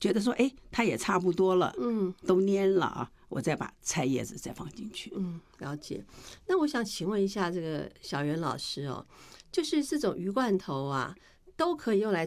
觉得说，哎，它也差不多了，都蔫了啊，我再把菜叶子再放进去。 了解。那我想请问一下这个小袁老师哦，就是这种鱼罐头啊，都可以用来